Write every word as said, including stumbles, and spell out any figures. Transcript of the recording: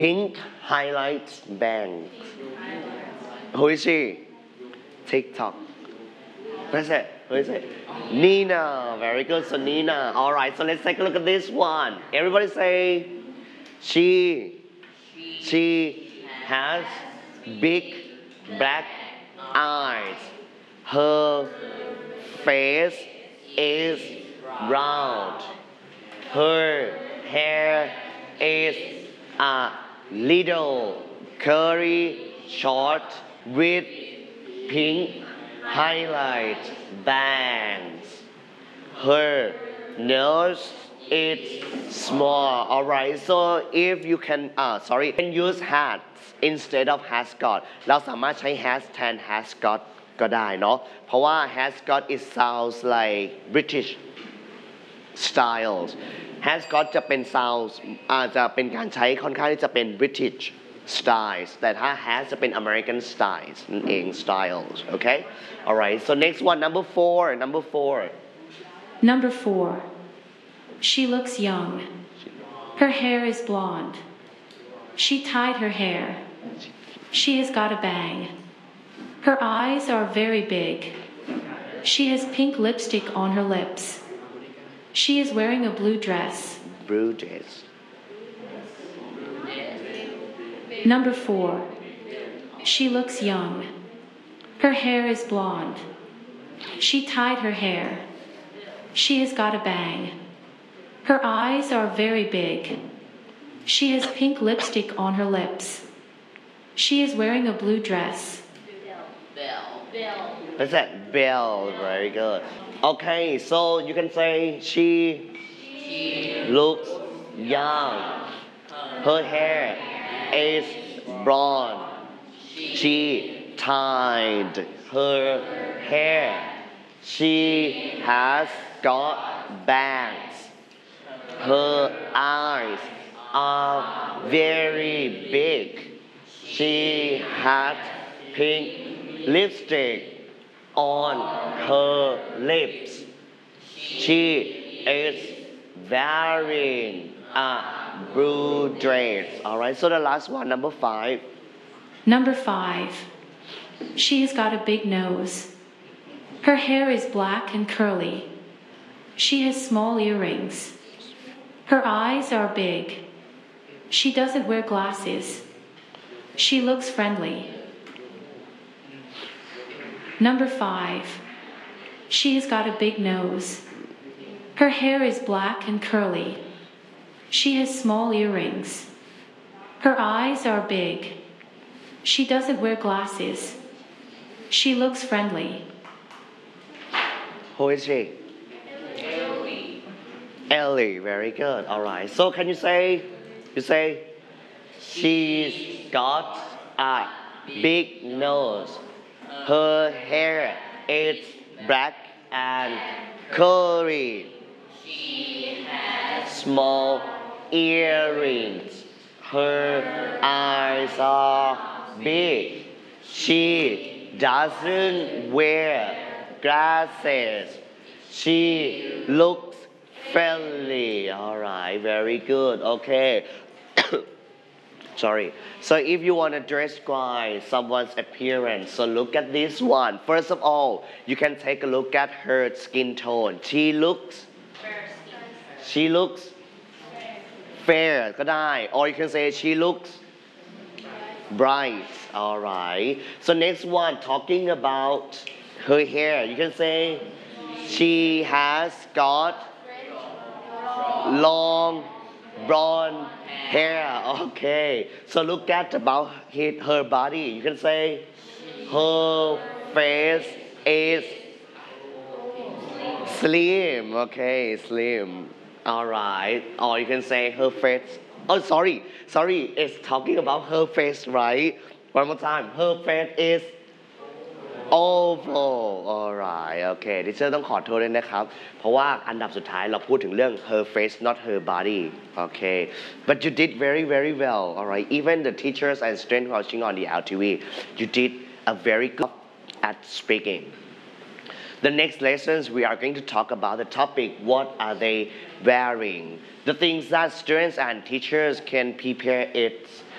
Pink highlight bang. Who is she? TikTok. What is it? Who is it? Nina. Very good. So Nina. All right. So let's take a look at this one. Everybody say she. She has big black eyes. Her face is round. Her hair is a little curly short with pink highlight bands. Her nose is small. Alright, so if you can, uh, sorry, you can use hats instead of hascot เราสามารถใช้ has แทน hascot ก็ได้เนาะเพราะว่า hascot it sounds like British styles hascot จะเป็น sounds อาจจะเป็นการใช้ค่อนข้างที่จะเป็น British styles แต่ถ้า has จะเป็น American styles นั่นเอง styles okay alright so next one number four number four Number four. She looks young. Her hair is blonde. She tied her hair. She has got a bang. Her eyes are very big. She has pink lipstick on her lips. She is wearing a blue dress. blue dress Number four. She looks young. Her hair is blonde. She tied her hair. She has got a bang. Her eyes are very big. She has pink lipstick on her lips. She is wearing a blue dress. what's that bell very good okay so you can say she looks young her hair is blonde she tied her hair she has got bangs her eyes are very big she had pink lipstick on her lips she is wearing a blue dress alright so the last one number five Number five. She has got a big nose. Her hair is black and curly. She has small earrings. Her eyes are big. She doesn't wear glasses. She looks friendly. Number five. She has got a big nose. Her hair is black and curly. She has small earrings. Her eyes are big. She doesn't wear glasses. She looks friendly. who is she Ellie very good alright so can you say you say she's got a big nose her hair is black and curly small earrings her eyes are big she doesn't wear glasses she looks friendly alright very good okay sorry so if you want to describe someone's appearance so look at this one first of all you can take a look at her skin tone she looks she looks fair ก็ได้ or you can say she looks bright alright so next one talking about her hair you can say she has got long blonde hair okay so look at about his, her body you can say her face is slim okay slim alright or you can say her face oh sorry sorry it's talking about her face right one more time her face is oval alright okay ดิเชอร์ต้องขอโทษด้วยนะครับเพราะว่าอันดับสุดท้ายเราพูดถึงเรื่อง her face not her body okay but you did very very well alright even the teachers and students watching on the L T V you did a very good at speaking The next lessons we are going to talk about the topic what are they wearing the things that students and teachers can prepare it